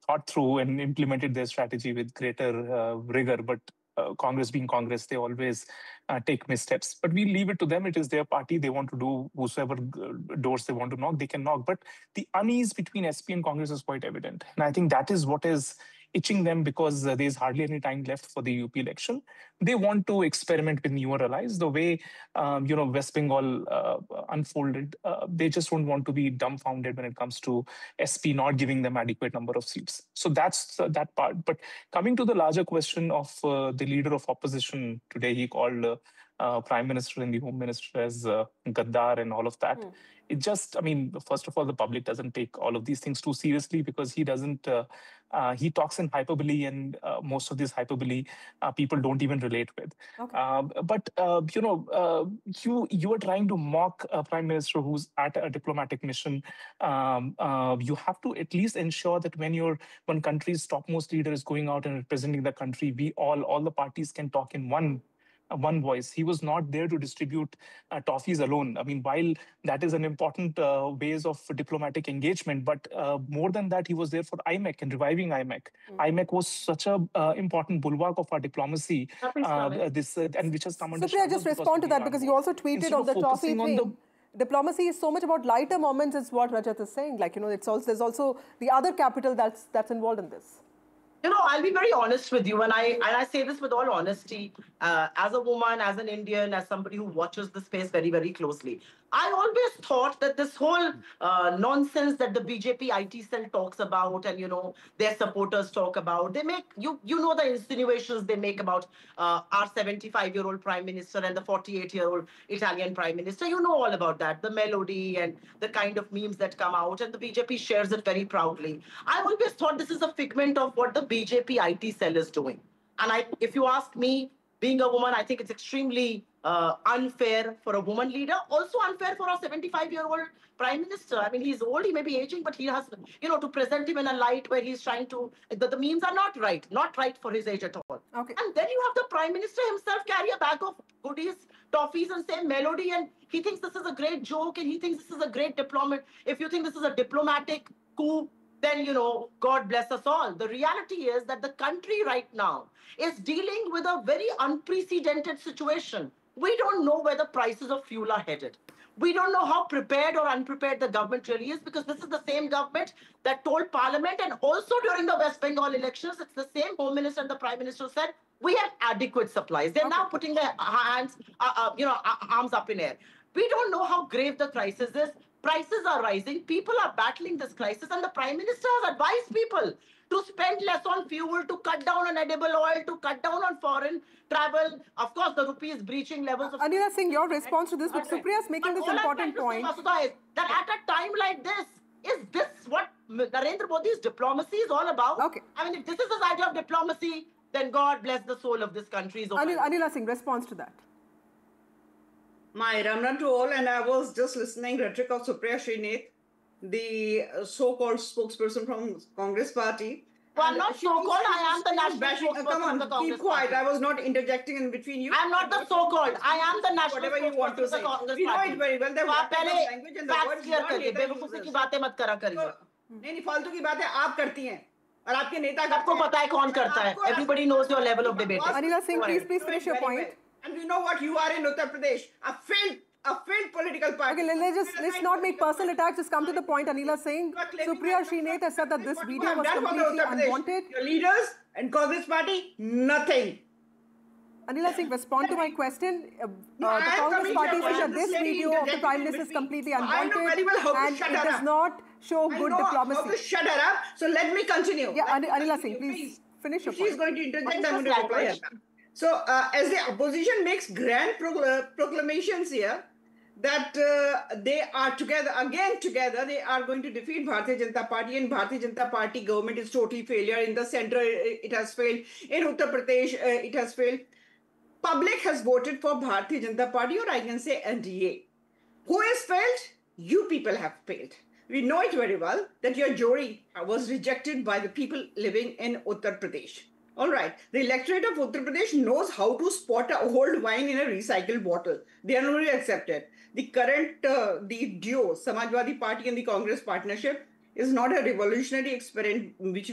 thought through and implemented their strategy with greater rigor. But Congress being Congress, they always take missteps. But we leave it to them. It is their party. They want to do whosoever doors they want to knock, they can knock. But the unease between SP and Congress is quite evident. And I think that is what is itching them, because there's hardly any time left for the UP election. They want to experiment with newer allies. The way West Bengal unfolded, they just don't want to be dumbfounded when it comes to SP not giving them adequate number of seats. So that's that part. But coming to the larger question of the leader of opposition today, he called Prime Minister and the Home Minister as Gaddar and all of that. It just, I mean, first of all, the public doesn't take all of these things too seriously, because he doesn't, he talks in hyperbole, and most of this hyperbole people don't even relate with. But you are trying to mock a prime minister who's at a diplomatic mission. You have to at least ensure that when one country's topmost leader is going out and representing the country, we all the parties can talk in one voice. He was not there to distribute toffees alone. I mean, while that is an important ways of diplomatic engagement, but more than that, he was there for IMEC and reviving IMEC. IMEC was such a important bulwark of our diplomacy. And which has come under. Supriya, just respond to that, because you also tweeted on the toffee thing. Diplomacy is so much about lighter moments, is what Rajat is saying. Like, there's also the other capital that's involved in this. I'll be very honest with you, and I say this with all honesty, as a woman, as an Indian, as somebody who watches the space very, very closely. I always thought that this whole nonsense that the BJP IT cell talks about, and their supporters talk about, they make the insinuations they make about our 75-year-old prime minister and the 48-year-old Italian prime minister. You know all about that, the melody and the kind of memes that come out, and the BJP shares it very proudly. I always thought this is a figment of what the BJP IT cell is doing. And if you ask me, being a woman, I think it's extremely unfair for a woman leader, also unfair for our 75-year-old prime minister. I mean, he's old, he may be aging, but he has, to present him in a light where he's trying to, the memes are not right for his age at all. Okay. And then you have the prime minister himself carry a bag of goodies, toffees, and say melody, and he thinks this is a great joke, and he thinks this is a great diplomat. If you think this is a diplomatic coup, then, God bless us all. The reality is that the country right now is dealing with a very unprecedented situation. We don't know where the prices of fuel are headed. We don't know how prepared or unprepared the government really is, because this is the same government that told Parliament, and also during the West Bengal elections, it's the same Home Minister and the Prime Minister said, we have adequate supplies. They're now putting their arms up in air. We don't know how grave the crisis is. Prices are rising. People are battling this crisis, and the Prime Minister has advised people to spend less on fuel, to cut down on edible oil, to cut down on foreign travel. Of course, the rupee is breaching levels of... Anila Singh, your response to this, but Supriya is making this important point. That at a time like this, is this what Narendra Modi's diplomacy is all about? Okay. I mean, if this is his idea of diplomacy, then God bless the soul of this country. Anila Singh, response to that. My Ram to all, and I was just listening rhetoric of Supriya Srinath, the so-called spokesperson from Congress Party. Well, I'm not so-called, I am the national spokesperson Come on, of the Congress keep quiet. Party. I was not interjecting in between you. I'm not the so-called, I am the national Whatever you want to say. We know it very well. तो आप पहले facts clear करिए, बेवकूफी की बातें मत करा करिए. नहीं फालतू की बातें आप करती हैं और आपके नेता सबको पता है कौन करता है. Everybody knows your level of debate. Anila Singh, please finish your point. And we know what you are in Uttar Pradesh, a failed political party. Okay, let's not make personal attacks. Just come to the point, Anila Singh. Supriya Srinath has said that this video was completely unwanted. Your leaders and Congress Party, nothing. Anila Singh, respond to my question. The Congress Party says that this video of the Prime Minister is completely unwanted and it does not show good diplomacy. How to shut her up. So let me continue. Yeah, Anila Singh, please finish your point. She's going to interject. I'm going to reply her. So, as the opposition makes grand proclamations here that they are together, they are going to defeat Bharatiya Janata Party, and Bharatiya Janata Party government is totally failure. In the center, it has failed. In Uttar Pradesh, it has failed. Public has voted for Bharatiya Janata Party, or I can say NDA. Who has failed? You people have failed. We know it very well that your jury was rejected by the people living in Uttar Pradesh. All right. The electorate of Uttar Pradesh knows how to spot a old wine in a recycled bottle. They are not really accepted. The current, the duo, Samajwadi Party and the Congress partnership is not a revolutionary experiment which